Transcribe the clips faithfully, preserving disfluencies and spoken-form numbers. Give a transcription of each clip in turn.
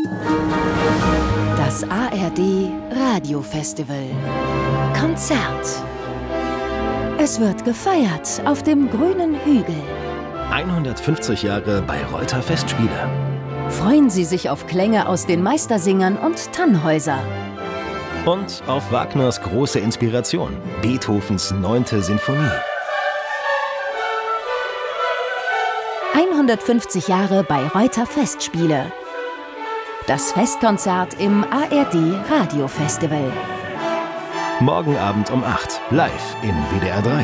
Das A R D Radiofestival. Konzert. Es wird gefeiert auf dem grünen Hügel. hundertfünfzig Jahre Bayreuther Festspiele. Freuen Sie sich auf Klänge aus den Meistersingern und Tannhäuser. Und auf Wagners große Inspiration, Beethovens neunte Sinfonie. hundertfünfzig Jahre Bayreuther Festspiele. Das Festkonzert im A R D Radiofestival. Morgen Abend um acht, live in W D R drei.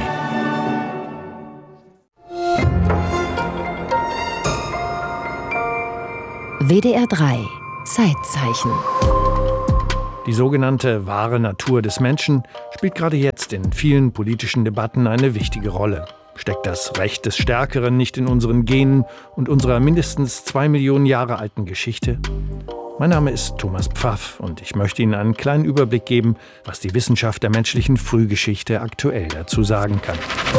W D R drei Zeitzeichen. Die sogenannte wahre Natur des Menschen spielt gerade jetzt in vielen politischen Debatten eine wichtige Rolle. Steckt das Recht des Stärkeren nicht in unseren Genen und unserer mindestens zwei Millionen Jahre alten Geschichte? Mein Name ist Thomas Pfaff und ich möchte Ihnen einen kleinen Überblick geben, was die Wissenschaft der menschlichen Frühgeschichte aktuell dazu sagen kann.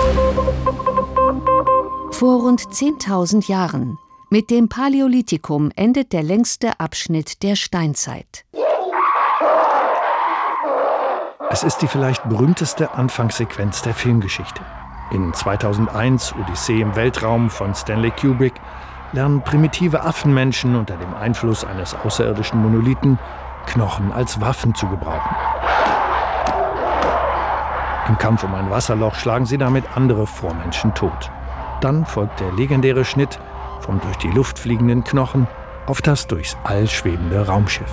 Vor rund zehntausend Jahren, mit dem Paläolithikum, endet der längste Abschnitt der Steinzeit. Es ist die vielleicht berühmteste Anfangssequenz der Filmgeschichte. In zweitausendeins Odyssee im Weltraum von Stanley Kubrick lernen primitive Affenmenschen unter dem Einfluss eines außerirdischen Monolithen Knochen als Waffen zu gebrauchen. Im Kampf um ein Wasserloch schlagen sie damit andere Vormenschen tot. Dann folgt der legendäre Schnitt vom durch die Luft fliegenden Knochen auf das durchs All schwebende Raumschiff.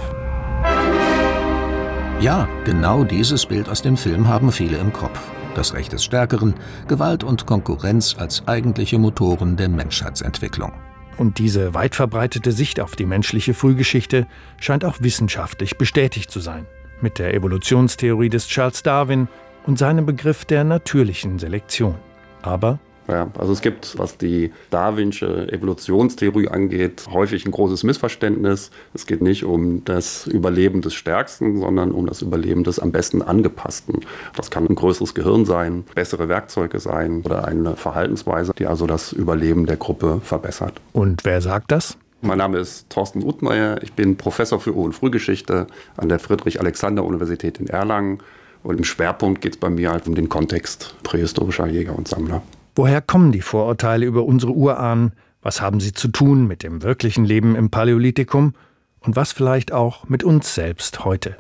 Ja, genau dieses Bild aus dem Film haben viele im Kopf. Das Recht des Stärkeren, Gewalt und Konkurrenz als eigentliche Motoren der Menschheitsentwicklung. Und diese weit verbreitete Sicht auf die menschliche Frühgeschichte scheint auch wissenschaftlich bestätigt zu sein. Mit der Evolutionstheorie des Charles Darwin und seinem Begriff der natürlichen Selektion. Aber Ja, also es gibt, was die darwinsche Evolutionstheorie angeht, häufig ein großes Missverständnis. Es geht nicht um das Überleben des Stärksten, sondern um das Überleben des am besten Angepassten. Das kann ein größeres Gehirn sein, bessere Werkzeuge sein oder eine Verhaltensweise, die also das Überleben der Gruppe verbessert. Und wer sagt das? Mein Name ist Thorsten Uthmeier. Ich bin Professor für Ur- und Frühgeschichte an der Friedrich-Alexander-Universität in Erlangen. Und im Schwerpunkt geht es bei mir halt um den Kontext prähistorischer Jäger und Sammler. Woher kommen die Vorurteile über unsere Urahnen? Was haben sie zu tun mit dem wirklichen Leben im Paläolithikum? Und was vielleicht auch mit uns selbst heute?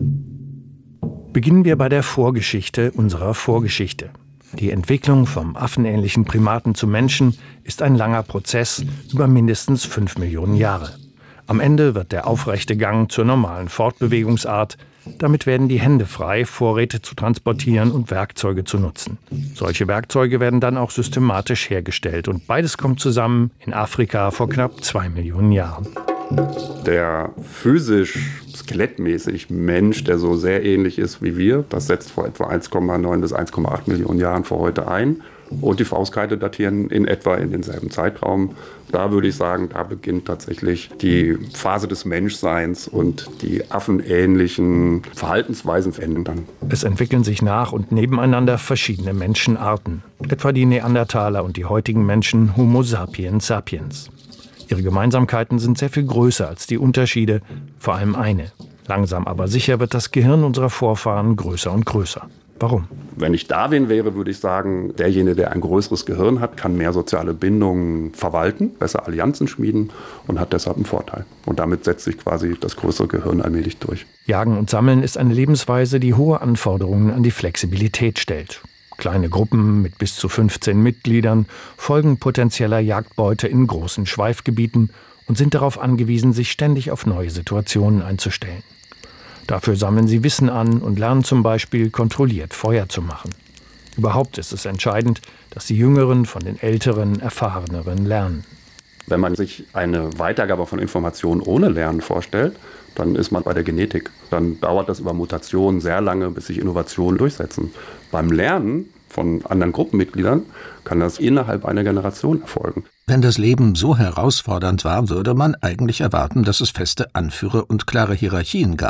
Beginnen wir bei der Vorgeschichte unserer Vorgeschichte. Die Entwicklung vom affenähnlichen Primaten zum Menschen ist ein langer Prozess über mindestens fünf Millionen Jahre. Am Ende wird der aufrechte Gang zur normalen Fortbewegungsart. Damit werden die Hände frei, Vorräte zu transportieren und Werkzeuge zu nutzen. Solche Werkzeuge werden dann auch systematisch hergestellt. Und beides kommt zusammen in Afrika vor knapp zwei Millionen Jahren. Der physisch, skelettmäßig Mensch, der so sehr ähnlich ist wie wir, das setzt vor etwa eins Komma neun bis eins Komma acht Millionen Jahren vor heute ein. Und die Faustkeile datieren in etwa in denselben Zeitraum. Da würde ich sagen, da beginnt tatsächlich die Phase des Menschseins und die affenähnlichen Verhaltensweisen verändern dann. Es entwickeln sich nach und nebeneinander verschiedene Menschenarten. Etwa die Neandertaler und die heutigen Menschen Homo sapiens sapiens. Ihre Gemeinsamkeiten sind sehr viel größer als die Unterschiede, vor allem eine. Langsam aber sicher wird das Gehirn unserer Vorfahren größer und größer. Warum? Wenn ich Darwin wäre, würde ich sagen, derjenige, der ein größeres Gehirn hat, kann mehr soziale Bindungen verwalten, besser Allianzen schmieden und hat deshalb einen Vorteil. Und damit setzt sich quasi das größere Gehirn allmählich durch. Jagen und Sammeln ist eine Lebensweise, die hohe Anforderungen an die Flexibilität stellt. Kleine Gruppen mit bis zu fünfzehn Mitgliedern folgen potenzieller Jagdbeute in großen Schweifgebieten und sind darauf angewiesen, sich ständig auf neue Situationen einzustellen. Dafür sammeln sie Wissen an und lernen zum Beispiel kontrolliert Feuer zu machen. Überhaupt ist es entscheidend, dass die Jüngeren von den Älteren, Erfahreneren lernen. Wenn man sich eine Weitergabe von Informationen ohne Lernen vorstellt, dann ist man bei der Genetik. Dann dauert das über Mutationen sehr lange, bis sich Innovationen durchsetzen. Beim Lernen von anderen Gruppenmitgliedern kann das innerhalb einer Generation erfolgen. Wenn das Leben so herausfordernd war, würde man eigentlich erwarten, dass es feste Anführer und klare Hierarchien gab.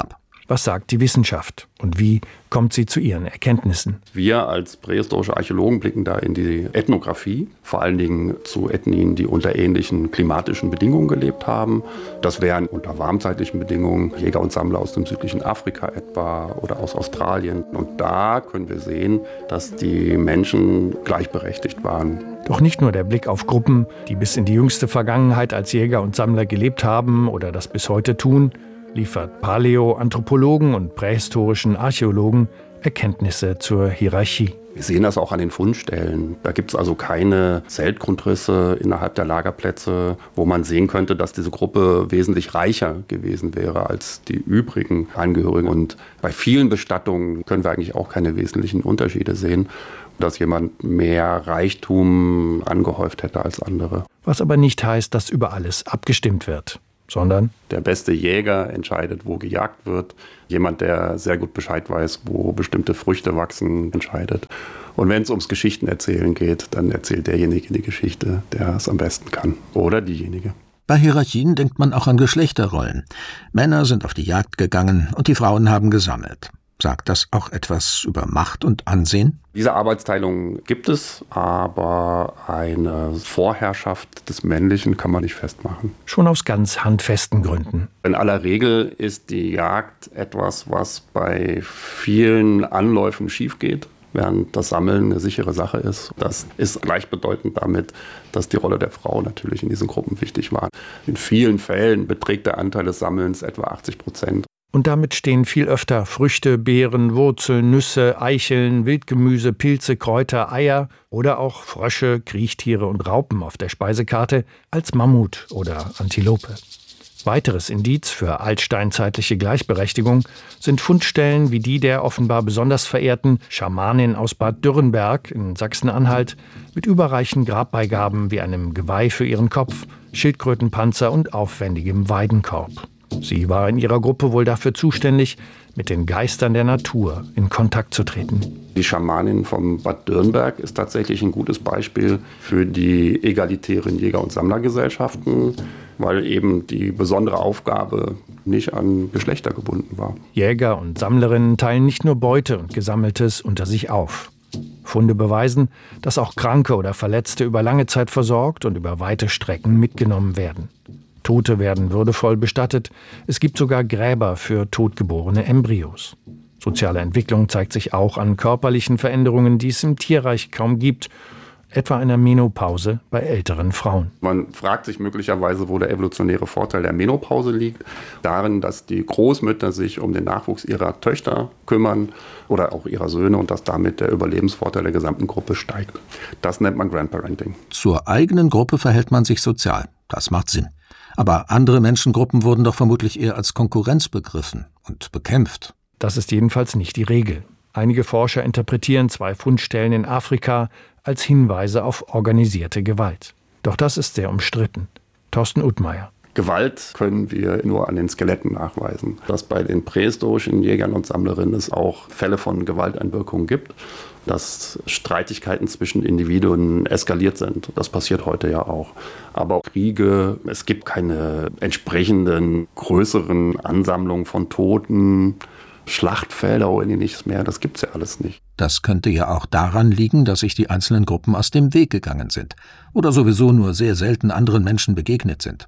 Was sagt die Wissenschaft und wie kommt sie zu ihren Erkenntnissen? Wir als prähistorische Archäologen blicken da in die Ethnographie, vor allen Dingen zu Ethnien, die unter ähnlichen klimatischen Bedingungen gelebt haben. Das wären unter warmzeitlichen Bedingungen Jäger und Sammler aus dem südlichen Afrika etwa oder aus Australien. Und da können wir sehen, dass die Menschen gleichberechtigt waren. Doch nicht nur der Blick auf Gruppen, die bis in die jüngste Vergangenheit als Jäger und Sammler gelebt haben oder das bis heute tun, liefert Paläoanthropologen und prähistorischen Archäologen Erkenntnisse zur Hierarchie. Wir sehen das auch an den Fundstellen. Da gibt es also keine Zeltgrundrisse innerhalb der Lagerplätze, wo man sehen könnte, dass diese Gruppe wesentlich reicher gewesen wäre als die übrigen Angehörigen. Und bei vielen Bestattungen können wir eigentlich auch keine wesentlichen Unterschiede sehen, dass jemand mehr Reichtum angehäuft hätte als andere. Was aber nicht heißt, dass über alles abgestimmt wird. Sondern der beste Jäger entscheidet, wo gejagt wird. Jemand, der sehr gut Bescheid weiß, wo bestimmte Früchte wachsen, entscheidet. Und wenn es ums Geschichtenerzählen geht, dann erzählt derjenige die Geschichte, der es am besten kann. Oder diejenige. Bei Hierarchien denkt man auch an Geschlechterrollen. Männer sind auf die Jagd gegangen und die Frauen haben gesammelt. Sagt das auch etwas über Macht und Ansehen? Diese Arbeitsteilung gibt es, aber eine Vorherrschaft des Männlichen kann man nicht festmachen. Schon aus ganz handfesten Gründen. In aller Regel ist die Jagd etwas, was bei vielen Anläufen schief geht, während das Sammeln eine sichere Sache ist. Das ist gleichbedeutend damit, dass die Rolle der Frau natürlich in diesen Gruppen wichtig war. In vielen Fällen beträgt der Anteil des Sammelns etwa achtzig Prozent. Und damit stehen viel öfter Früchte, Beeren, Wurzeln, Nüsse, Eicheln, Wildgemüse, Pilze, Kräuter, Eier oder auch Frösche, Kriechtiere und Raupen auf der Speisekarte als Mammut oder Antilope. Weiteres Indiz für altsteinzeitliche Gleichberechtigung sind Fundstellen wie die der offenbar besonders verehrten Schamanin aus Bad Dürrenberg in Sachsen-Anhalt mit überreichen Grabbeigaben wie einem Geweih für ihren Kopf, Schildkrötenpanzer und aufwendigem Weidenkorb. Sie war in ihrer Gruppe wohl dafür zuständig, mit den Geistern der Natur in Kontakt zu treten. Die Schamanin von Bad Dürrenberg ist tatsächlich ein gutes Beispiel für die egalitären Jäger- und Sammlergesellschaften, weil eben die besondere Aufgabe nicht an Geschlechter gebunden war. Jäger und Sammlerinnen teilen nicht nur Beute und Gesammeltes unter sich auf. Funde beweisen, dass auch Kranke oder Verletzte über lange Zeit versorgt und über weite Strecken mitgenommen werden. Tote werden würdevoll bestattet. Es gibt sogar Gräber für totgeborene Embryos. Soziale Entwicklung zeigt sich auch an körperlichen Veränderungen, die es im Tierreich kaum gibt, etwa einer Menopause bei älteren Frauen. Man fragt sich möglicherweise, wo der evolutionäre Vorteil der Menopause liegt. Darin, dass die Großmütter sich um den Nachwuchs ihrer Töchter kümmern oder auch ihrer Söhne und dass damit der Überlebensvorteil der gesamten Gruppe steigt. Das nennt man Grandparenting. Zur eigenen Gruppe verhält man sich sozial. Das macht Sinn. Aber andere Menschengruppen wurden doch vermutlich eher als Konkurrenz begriffen und bekämpft. Das ist jedenfalls nicht die Regel. Einige Forscher interpretieren zwei Fundstellen in Afrika als Hinweise auf organisierte Gewalt. Doch das ist sehr umstritten. Thorsten Uthmeier. Gewalt können wir nur an den Skeletten nachweisen. Dass bei den prähistorischen Jägern und Sammlerinnen es auch Fälle von Gewalteinwirkungen gibt, dass Streitigkeiten zwischen Individuen eskaliert sind. Das passiert heute ja auch. Aber Kriege, es gibt keine entsprechenden größeren Ansammlungen von Toten, Schlachtfelder oder ähnliches mehr. Das gibt es ja alles nicht. Das könnte ja auch daran liegen, dass sich die einzelnen Gruppen aus dem Weg gegangen sind oder sowieso nur sehr selten anderen Menschen begegnet sind.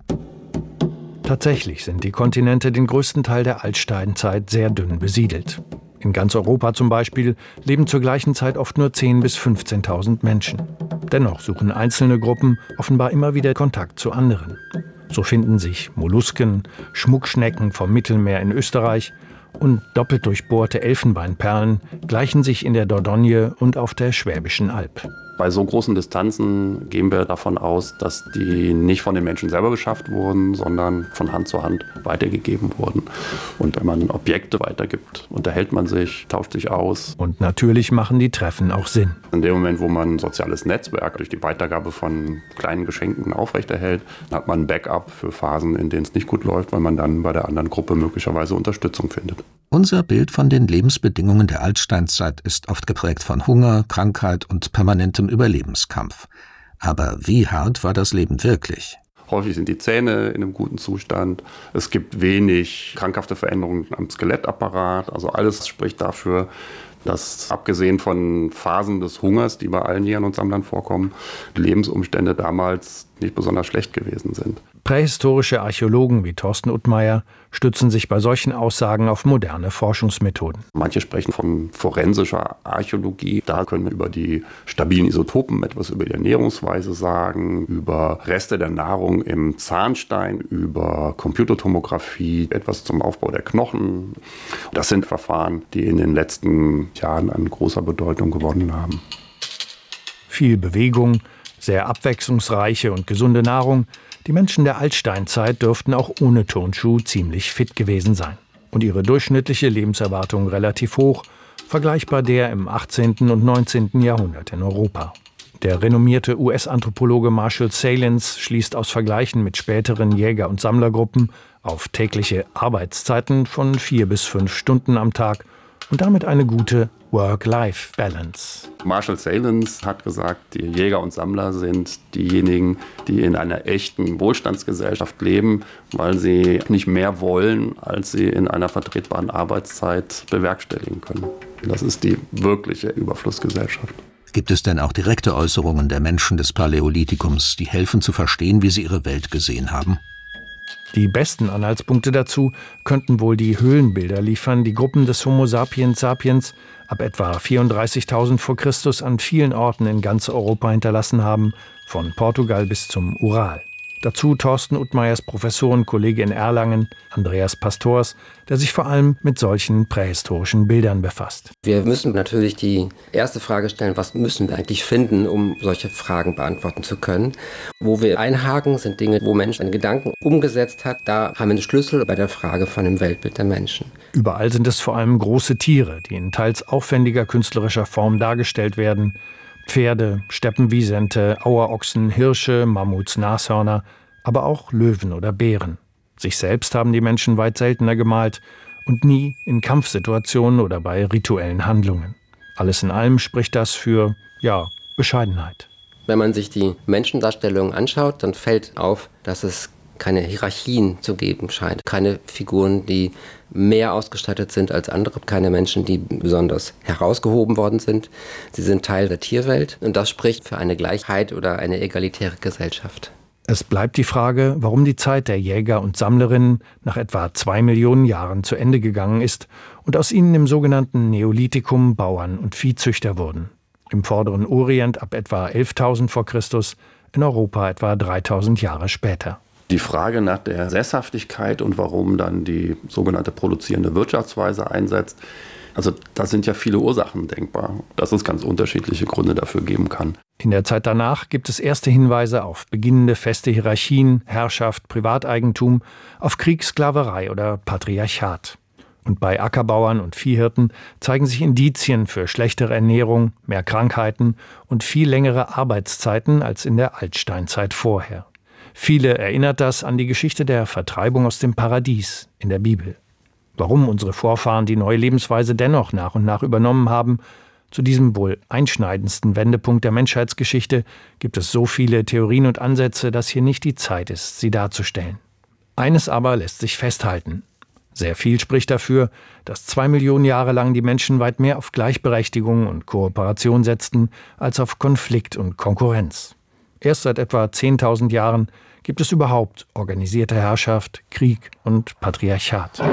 Tatsächlich sind die Kontinente den größten Teil der Altsteinzeit sehr dünn besiedelt. In ganz Europa zum Beispiel leben zur gleichen Zeit oft nur zehntausend bis fünfzehntausend Menschen. Dennoch suchen einzelne Gruppen offenbar immer wieder Kontakt zu anderen. So finden sich Mollusken, Schmuckschnecken vom Mittelmeer in Österreich und doppelt durchbohrte Elfenbeinperlen gleichen sich in der Dordogne und auf der Schwäbischen Alb. Bei so großen Distanzen gehen wir davon aus, dass die nicht von den Menschen selber beschafft wurden, sondern von Hand zu Hand weitergegeben wurden. Und wenn man Objekte weitergibt, unterhält man sich, tauscht sich aus. Und natürlich machen die Treffen auch Sinn. In dem Moment, wo man ein soziales Netzwerk durch die Weitergabe von kleinen Geschenken aufrechterhält, hat man ein Backup für Phasen, in denen es nicht gut läuft, weil man dann bei der anderen Gruppe möglicherweise Unterstützung findet. Unser Bild von den Lebensbedingungen der Altsteinzeit ist oft geprägt von Hunger, Krankheit und permanentem Überlebenskampf. Aber wie hart war das Leben wirklich? Häufig sind die Zähne in einem guten Zustand. Es gibt wenig krankhafte Veränderungen am Skelettapparat. Also alles spricht dafür, dass abgesehen von Phasen des Hungers, die bei allen Jägern und Sammlern vorkommen, die Lebensumstände damals nicht besonders schlecht gewesen sind. Prähistorische Archäologen wie Thorsten Uttmeier stützen sich bei solchen Aussagen auf moderne Forschungsmethoden. Manche sprechen von forensischer Archäologie. Da können wir über die stabilen Isotopen etwas über die Ernährungsweise sagen, über Reste der Nahrung im Zahnstein, über Computertomographie, etwas zum Aufbau der Knochen. Das sind Verfahren, die in den letzten Jahren an großer Bedeutung gewonnen haben. Viel Bewegung, sehr abwechslungsreiche und gesunde Nahrung. Die Menschen der Altsteinzeit dürften auch ohne Turnschuh ziemlich fit gewesen sein. Und ihre durchschnittliche Lebenserwartung relativ hoch, vergleichbar der im achtzehnten und neunzehnten Jahrhundert in Europa. Der renommierte U S-Anthropologe Marshall Salins schließt aus Vergleichen mit späteren Jäger- und Sammlergruppen auf tägliche Arbeitszeiten von vier bis fünf Stunden am Tag und damit eine gute Work-Life-Balance. Marshall Salins hat gesagt, die Jäger und Sammler sind diejenigen, die in einer echten Wohlstandsgesellschaft leben, weil sie nicht mehr wollen, als sie in einer vertretbaren Arbeitszeit bewerkstelligen können. Das ist die wirkliche Überflussgesellschaft. Gibt es denn auch direkte Äußerungen der Menschen des Paläolithikums, die helfen zu verstehen, wie sie ihre Welt gesehen haben? Die besten Anhaltspunkte dazu könnten wohl die Höhlenbilder liefern, die Gruppen des Homo sapiens sapiens ab etwa vierunddreißigtausend vor Christus an vielen Orten in ganz Europa hinterlassen haben, von Portugal bis zum Ural. Dazu Thorsten Uttmeiers Professorenkollege in Erlangen, Andreas Pastors, der sich vor allem mit solchen prähistorischen Bildern befasst. Wir müssen natürlich die erste Frage stellen, was müssen wir eigentlich finden, um solche Fragen beantworten zu können. Wo wir einhaken, sind Dinge, wo Mensch einen Gedanken umgesetzt hat. Da haben wir einen Schlüssel bei der Frage von dem Weltbild der Menschen. Überall sind es vor allem große Tiere, die in teils aufwendiger künstlerischer Form dargestellt werden. Pferde, Steppenwisente, Auerochsen, Hirsche, Mammuts, Nashörner, aber auch Löwen oder Bären. Sich selbst haben die Menschen weit seltener gemalt und nie in Kampfsituationen oder bei rituellen Handlungen. Alles in allem spricht das für, ja, Bescheidenheit. Wenn man sich die Menschendarstellungen anschaut, dann fällt auf, dass es keine Hierarchien zu geben scheint. Keine Figuren, die mehr ausgestattet sind als andere. Keine Menschen, die besonders herausgehoben worden sind. Sie sind Teil der Tierwelt und das spricht für eine Gleichheit oder eine egalitäre Gesellschaft. Es bleibt die Frage, warum die Zeit der Jäger und Sammlerinnen nach etwa zwei Millionen Jahren zu Ende gegangen ist und aus ihnen im sogenannten Neolithikum Bauern und Viehzüchter wurden. Im vorderen Orient ab etwa elftausend vor Christus, in Europa etwa dreitausend Jahre später. Die Frage nach der Sesshaftigkeit und warum dann die sogenannte produzierende Wirtschaftsweise einsetzt, also da sind ja viele Ursachen denkbar, dass es ganz unterschiedliche Gründe dafür geben kann. In der Zeit danach gibt es erste Hinweise auf beginnende feste Hierarchien, Herrschaft, Privateigentum, auf Krieg, Sklaverei oder Patriarchat. Und bei Ackerbauern und Viehhirten zeigen sich Indizien für schlechtere Ernährung, mehr Krankheiten und viel längere Arbeitszeiten als in der Altsteinzeit vorher. Viele erinnert das an die Geschichte der Vertreibung aus dem Paradies in der Bibel. Warum unsere Vorfahren die neue Lebensweise dennoch nach und nach übernommen haben, zu diesem wohl einschneidendsten Wendepunkt der Menschheitsgeschichte gibt es so viele Theorien und Ansätze, dass hier nicht die Zeit ist, sie darzustellen. Eines aber lässt sich festhalten. Sehr viel spricht dafür, dass zwei Millionen Jahre lang die Menschen weit mehr auf Gleichberechtigung und Kooperation setzten, als auf Konflikt und Konkurrenz. Erst seit etwa zehntausend Jahren gibt es überhaupt organisierte Herrschaft, Krieg und Patriarchat.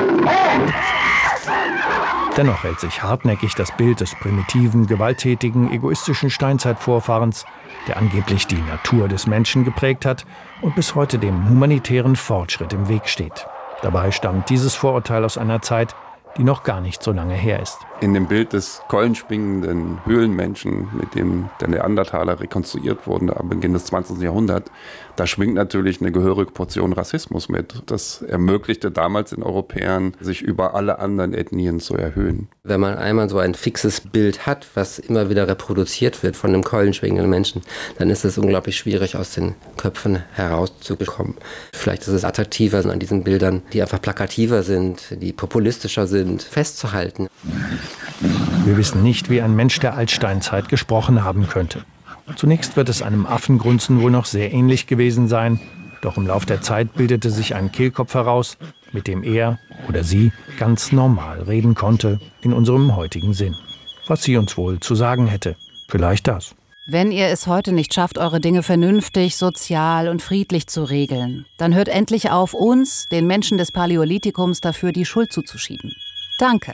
Dennoch hält sich hartnäckig das Bild des primitiven, gewalttätigen, egoistischen Steinzeitvorfahrens, der angeblich die Natur des Menschen geprägt hat und bis heute dem humanitären Fortschritt im Weg steht. Dabei stammt dieses Vorurteil aus einer Zeit, die noch gar nicht so lange her ist. In dem Bild des keulenschwingenden Höhlenmenschen, mit dem der Neandertaler rekonstruiert wurde am Beginn des zwanzigsten Jahrhunderts, da schwingt natürlich eine gehörige Portion Rassismus mit. Das ermöglichte damals den Europäern, sich über alle anderen Ethnien zu erhöhen. Wenn man einmal so ein fixes Bild hat, was immer wieder reproduziert wird von einem keulenschwingenden Menschen, dann ist es unglaublich schwierig, aus den Köpfen herauszubekommen. Vielleicht ist es attraktiver an diesen Bildern, die einfach plakativer sind, die populistischer sind, festzuhalten. Wir wissen nicht, wie ein Mensch der Altsteinzeit gesprochen haben könnte. Zunächst wird es einem Affengrunzen wohl noch sehr ähnlich gewesen sein. Doch im Lauf der Zeit bildete sich ein Kehlkopf heraus, mit dem er oder sie ganz normal reden konnte, in unserem heutigen Sinn. Was sie uns wohl zu sagen hätte. Vielleicht das. Wenn ihr es heute nicht schafft, eure Dinge vernünftig, sozial und friedlich zu regeln, dann hört endlich auf, uns, den Menschen des Paläolithikums, dafür die Schuld zuzuschieben. Danke.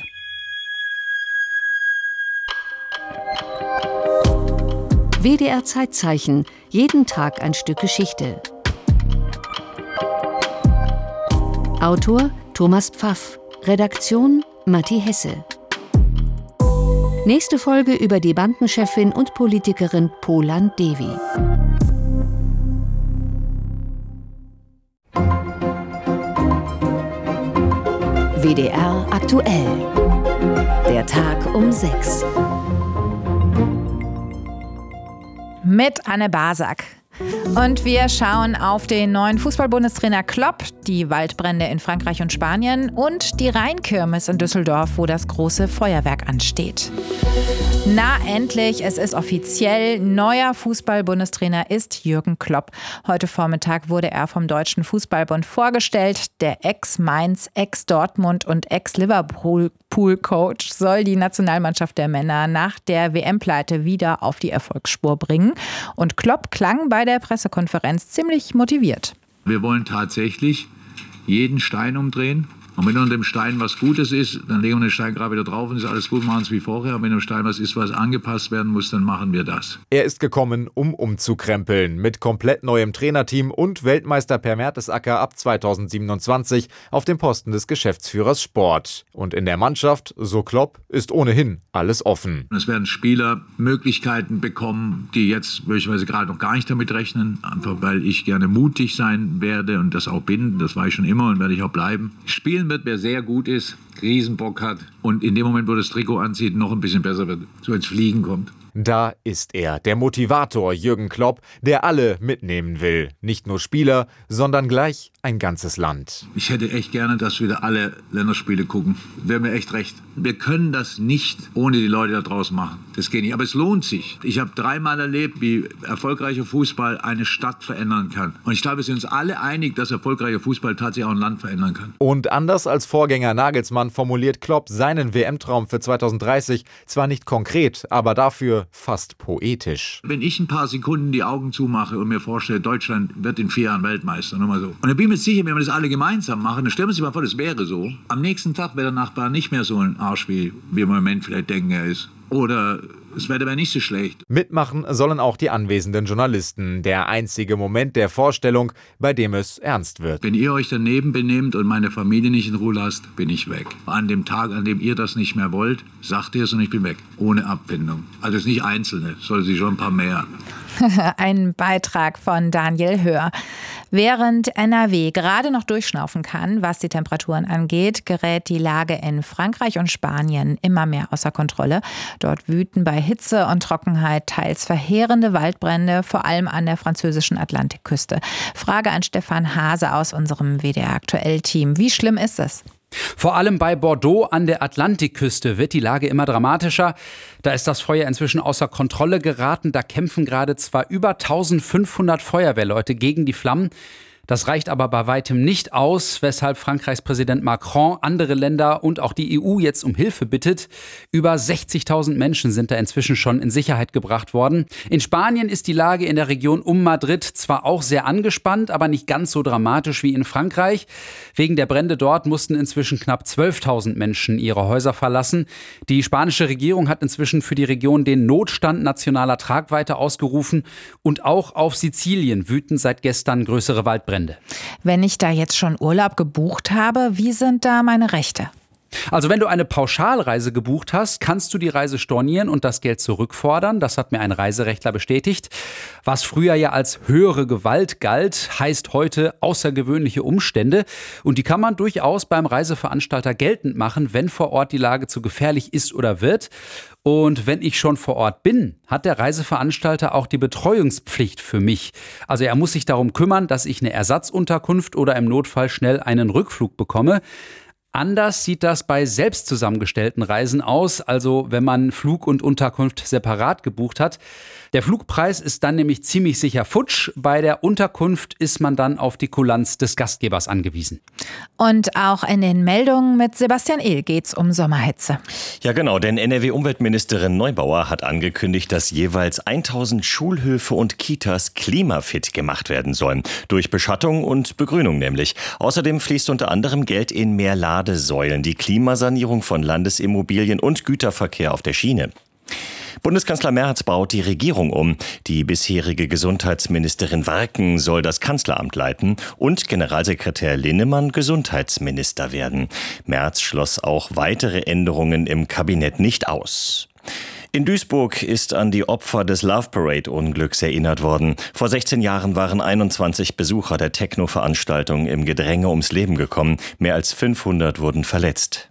W D R Zeitzeichen. Jeden Tag ein Stück Geschichte. Autor Thomas Pfaff. Redaktion Matti Hesse. Nächste Folge über die Bandenchefin und Politikerin Polan Devi. W D R aktuell. Der Tag um sechs. Mit Anne Basak. Und wir schauen auf den neuen Fußball-Bundestrainer Klopp, die Waldbrände in Frankreich und Spanien und die Rheinkirmes in Düsseldorf, wo das große Feuerwerk ansteht. Na endlich, es ist offiziell. Neuer Fußball-Bundestrainer ist Jürgen Klopp. Heute Vormittag wurde er vom Deutschen Fußballbund vorgestellt. Der Ex-Mainz, Ex-Dortmund und Ex-Liverpool-Coach soll die Nationalmannschaft der Männer nach der W M-Pleite wieder auf die Erfolgsspur bringen. Und Klopp klang bei der Pressekonferenz ziemlich motiviert. Wir wollen tatsächlich jeden Stein umdrehen. Und wenn unter dem Stein was Gutes ist, dann legen wir den Stein gerade wieder drauf und ist alles gut, machen es wie vorher. Und wenn im Stein was ist, was angepasst werden muss, dann machen wir das. Er ist gekommen, um umzukrempeln. Mit komplett neuem Trainerteam und Weltmeister Per Mertesacker ab zweitausendsiebenundzwanzig auf dem Posten des Geschäftsführers Sport. Und in der Mannschaft, so Klopp, ist ohnehin alles offen. Es werden Spieler Möglichkeiten bekommen, die jetzt möglicherweise gerade noch gar nicht damit rechnen. Einfach weil ich gerne mutig sein werde und das auch bin. Das war ich schon immer und werde ich auch bleiben. Spielen wird, wer sehr gut ist, Riesenbock hat und in dem Moment, wo das Trikot anzieht, noch ein bisschen besser wird, so ins Fliegen kommt. Da ist er, der Motivator Jürgen Klopp, der alle mitnehmen will. Nicht nur Spieler, sondern gleich ein ganzes Land. Ich hätte echt gerne, dass wieder alle Länderspiele gucken. Wäre mir echt recht. Wir können das nicht ohne die Leute da draußen machen. Das geht nicht. Aber es lohnt sich. Ich habe dreimal erlebt, wie erfolgreicher Fußball eine Stadt verändern kann. Und ich glaube, wir sind uns alle einig, dass erfolgreicher Fußball tatsächlich auch ein Land verändern kann. Und anders als Vorgänger Nagelsmann formuliert Klopp seinen W M-Traum für zweitausenddreißig zwar nicht konkret, aber dafür fast poetisch. Wenn ich ein paar Sekunden die Augen zumache und mir vorstelle, Deutschland wird in vier Jahren Weltmeister, nur mal so. Und dann bin ich mir sicher, wenn wir das alle gemeinsam machen, dann stellen wir uns mal vor, das wäre so. Am nächsten Tag wäre der Nachbar nicht mehr so ein Arsch, wie wir im Moment vielleicht denken, er ist. Oder es wäre dabei nicht so schlecht. Mitmachen sollen auch die anwesenden Journalisten. Der einzige Moment der Vorstellung, bei dem es ernst wird. Wenn ihr euch daneben benehmt und meine Familie nicht in Ruhe lasst, bin ich weg. An dem Tag, an dem ihr das nicht mehr wollt, sagt ihr es und ich bin weg. Ohne Abfindung. Also es ist nicht Einzelne, soll sie schon ein paar mehr. Ein Beitrag von Daniel Höhr. Während N R W gerade noch durchschnaufen kann, was die Temperaturen angeht, gerät die Lage in Frankreich und Spanien immer mehr außer Kontrolle. Dort wüten bei Hitze und Trockenheit teils verheerende Waldbrände, vor allem an der französischen Atlantikküste. Frage an Stefan Hase aus unserem W D R-Aktuell-Team. Wie schlimm ist es? Vor allem bei Bordeaux an der Atlantikküste wird die Lage immer dramatischer. Da ist das Feuer inzwischen außer Kontrolle geraten. Da kämpfen gerade zwar über eintausendfünfhundert Feuerwehrleute gegen die Flammen. Das reicht aber bei weitem nicht aus, weshalb Frankreichs Präsident Macron andere Länder und auch die E U jetzt um Hilfe bittet. Über sechzigtausend Menschen sind da inzwischen schon in Sicherheit gebracht worden. In Spanien ist die Lage in der Region um Madrid zwar auch sehr angespannt, aber nicht ganz so dramatisch wie in Frankreich. Wegen der Brände dort mussten inzwischen knapp zwölftausend Menschen ihre Häuser verlassen. Die spanische Regierung hat inzwischen für die Region den Notstand nationaler Tragweite ausgerufen. Und auch auf Sizilien wüten seit gestern größere Waldbrände. Wenn ich da jetzt schon Urlaub gebucht habe, wie sind da meine Rechte? Also wenn du eine Pauschalreise gebucht hast, kannst du die Reise stornieren und das Geld zurückfordern. Das hat mir ein Reiserechtler bestätigt. Was früher ja als höhere Gewalt galt, heißt heute außergewöhnliche Umstände. Und die kann man durchaus beim Reiseveranstalter geltend machen, wenn vor Ort die Lage zu gefährlich ist oder wird. Und wenn ich schon vor Ort bin, hat der Reiseveranstalter auch die Betreuungspflicht für mich. Also er muss sich darum kümmern, dass ich eine Ersatzunterkunft oder im Notfall schnell einen Rückflug bekomme. Anders sieht das bei selbst zusammengestellten Reisen aus, also wenn man Flug und Unterkunft separat gebucht hat. Der Flugpreis ist dann nämlich ziemlich sicher futsch. Bei der Unterkunft ist man dann auf die Kulanz des Gastgebers angewiesen. Und auch in den Meldungen mit Sebastian Ehl geht's um Sommerhitze. Ja genau, denn N R W-Umweltministerin Neubauer hat angekündigt, dass jeweils tausend Schulhöfe und Kitas klimafit gemacht werden sollen. Durch Beschattung und Begrünung nämlich. Außerdem fließt unter anderem Geld in mehr Ladesäulen, die Klimasanierung von Landesimmobilien und Güterverkehr auf der Schiene. Bundeskanzler Merz baut die Regierung um. Die bisherige Gesundheitsministerin Warken soll das Kanzleramt leiten und Generalsekretär Linnemann Gesundheitsminister werden. Merz schloss auch weitere Änderungen im Kabinett nicht aus. In Duisburg ist an die Opfer des Love Parade-Unglücks erinnert worden. Vor sechzehn Jahren waren einundzwanzig Besucher der Techno-Veranstaltung im Gedränge ums Leben gekommen. Mehr als fünfhundert wurden verletzt.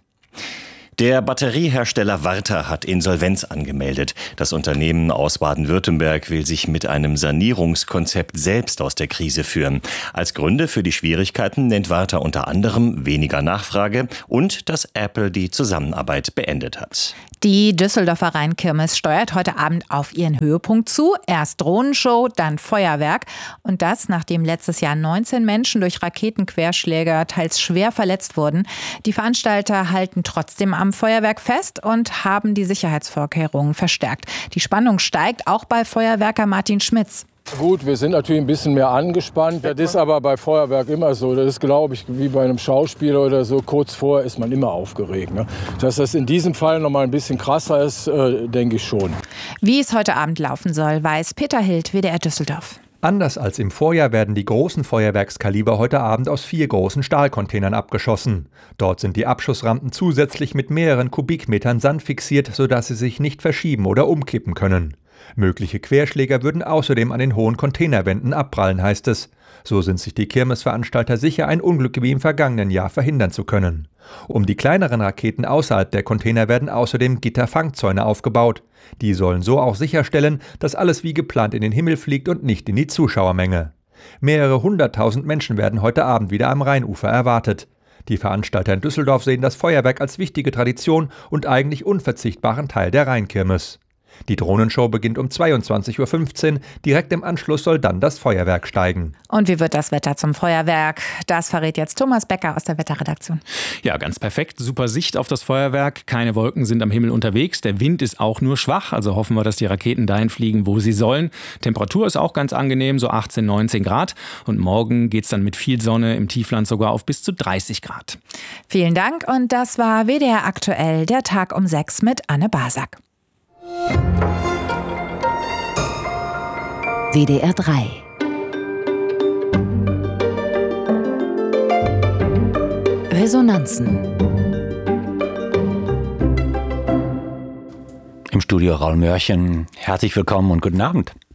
Der Batteriehersteller Warta hat Insolvenz angemeldet. Das Unternehmen aus Baden-Württemberg will sich mit einem Sanierungskonzept selbst aus der Krise führen. Als Gründe für die Schwierigkeiten nennt Warta unter anderem weniger Nachfrage und dass Apple die Zusammenarbeit beendet hat. Die Düsseldorfer Rheinkirmes steuert heute Abend auf ihren Höhepunkt zu. Erst Drohnenshow, dann Feuerwerk. Und das, nachdem letztes Jahr neunzehn Menschen durch Raketenquerschläger teils schwer verletzt wurden. Die Veranstalter halten trotzdem am Feuerwerk fest und haben die Sicherheitsvorkehrungen verstärkt. Die Spannung steigt auch bei Feuerwerker Martin Schmitz. Gut, wir sind natürlich ein bisschen mehr angespannt. Das ist aber bei Feuerwerk immer so. Das ist, glaube ich, wie bei einem Schauspieler oder so. Kurz vorher ist man immer aufgeregt. Ne? Dass das in diesem Fall noch mal ein bisschen krasser ist, äh, denke ich schon. Wie es heute Abend laufen soll, weiß Peter Hild, W D R Düsseldorf. Anders als im Vorjahr werden die großen Feuerwerkskaliber heute Abend aus vier großen Stahlcontainern abgeschossen. Dort sind die Abschussrampen zusätzlich mit mehreren Kubikmetern Sand fixiert, sodass sie sich nicht verschieben oder umkippen können. Mögliche Querschläger würden außerdem an den hohen Containerwänden abprallen, heißt es. So sind sich die Kirmesveranstalter sicher, ein Unglück wie im vergangenen Jahr verhindern zu können. Um die kleineren Raketen außerhalb der Container werden außerdem Gitterfangzäune aufgebaut. Die sollen so auch sicherstellen, dass alles wie geplant in den Himmel fliegt und nicht in die Zuschauermenge. Mehrere hunderttausend Menschen werden heute Abend wieder am Rheinufer erwartet. Die Veranstalter in Düsseldorf sehen das Feuerwerk als wichtige Tradition und eigentlich unverzichtbaren Teil der Rheinkirmes. Die Drohnenshow beginnt um zweiundzwanzig Uhr fünfzehn. Direkt im Anschluss soll dann das Feuerwerk steigen. Und wie wird das Wetter zum Feuerwerk? Das verrät jetzt Thomas Becker aus der Wetterredaktion. Ja, ganz perfekt. Super Sicht auf das Feuerwerk. Keine Wolken sind am Himmel unterwegs. Der Wind ist auch nur schwach. Also hoffen wir, dass die Raketen dahin fliegen, wo sie sollen. Temperatur ist auch ganz angenehm, so achtzehn, neunzehn Grad. Und morgen geht es dann mit viel Sonne im Tiefland sogar auf bis zu dreißig Grad. Vielen Dank. Und das war W D R aktuell, der Tag um sechs mit Anne Basak. W D R drei. Resonanzen. Im Studio Raul Mörchen. Herzlich willkommen und guten Abend.